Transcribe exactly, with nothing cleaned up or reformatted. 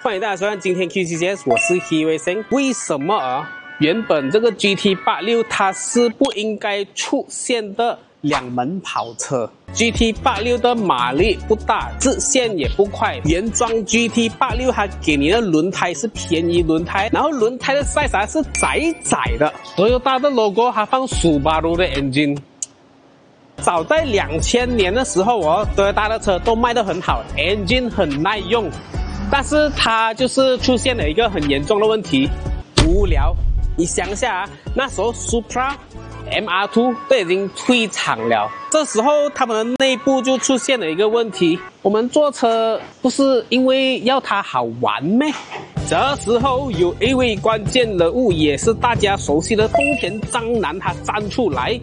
欢迎大家收看今天 Q C C S， 我是 Hiwei Seng。为什么啊？原本这个 G T 八六 它是不应该出现的两门跑车。G T 八六 的马力不大，直线也不快。原装 G T 八六 它给你的轮胎是便宜轮胎，然后轮胎的 size 还是窄窄的。Toyota 的 logo 它放 Subaru 的 engine。早在两千年的时候哦，Toyota的车都卖得很好 ，engine 很耐用。但是它就是出现了一个很严重的问题，无聊。你想一下啊，那时候 Supra、M R 二 都已经退场了，这时候他们的内部就出现了一个问题：我们坐车不是因为要它好玩咩？这时候有一位关键人物，也是大家熟悉的丰田章男，他站出来，